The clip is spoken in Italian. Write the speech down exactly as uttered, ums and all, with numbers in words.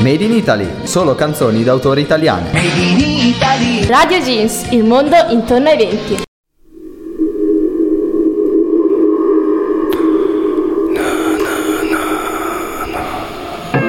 Made in Italy, solo canzoni d'autore italiane. Made in Italy. Radio Jeans, il mondo intorno ai venti.